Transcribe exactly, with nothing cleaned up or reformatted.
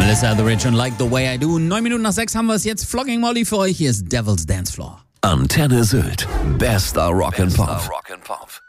Melissa Etheridge und Like the Way I Do. Neun Minuten nach sechs haben wir es jetzt. Flogging Molly für euch. Hier ist Devil's Dance Floor. Antenne Sylt. Bester Rock'n'Pop.